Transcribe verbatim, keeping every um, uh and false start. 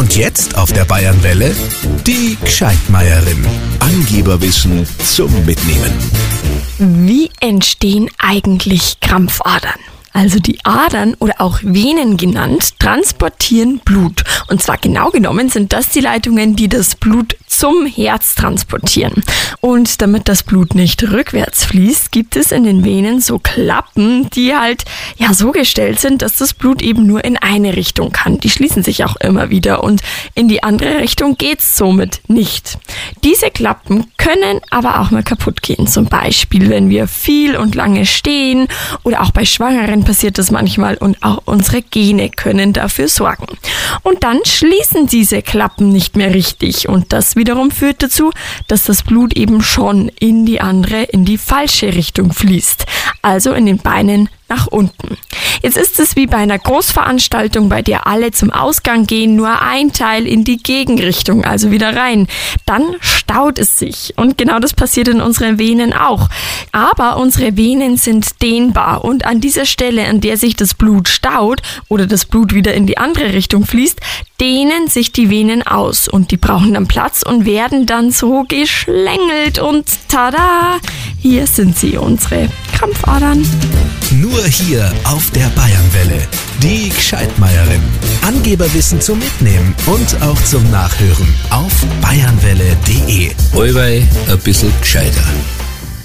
Und jetzt auf der Bayernwelle die Gscheidmeierin. Angeberwissen zum Mitnehmen. Wie entstehen eigentlich Krampfadern? Also die Adern oder auch Venen genannt, transportieren Blut. Und zwar genau genommen sind das die Leitungen, die das Blut zum Herz transportieren. Und damit das Blut nicht rückwärts fließt, gibt es in den Venen so Klappen, die halt ja so gestellt sind, dass das Blut eben nur in eine Richtung kann. Die schließen sich auch immer wieder und in die andere Richtung geht's somit nicht. Diese Klappen können aber auch mal kaputt gehen. Zum Beispiel, wenn wir viel und lange stehen oder auch bei Schwangeren passiert das manchmal und auch unsere Gene können dafür sorgen. Und dann schließen diese Klappen nicht mehr richtig und das wiederum führt dazu, dass das Blut eben schon in die andere, in die falsche Richtung fließt. Also in den Beinen nach unten. Jetzt ist es wie bei einer Großveranstaltung, bei der alle zum Ausgang gehen, nur ein Teil in die Gegenrichtung, also wieder rein. Dann staut es sich und genau das passiert in unseren Venen auch. Aber unsere Venen sind dehnbar und an dieser Stelle, an der sich das Blut staut oder das Blut wieder in die andere Richtung fließt, dehnen sich die Venen aus und die brauchen dann Platz und werden dann so geschlängelt und tada, hier sind sie, unsere Krampfadern. Nur hier auf der Bayernwelle. Die Gscheidmeierin. Angeberwissen zum Mitnehmen und auch zum Nachhören auf bayernwelle punkt de. Allweil ein bisschen gescheiter.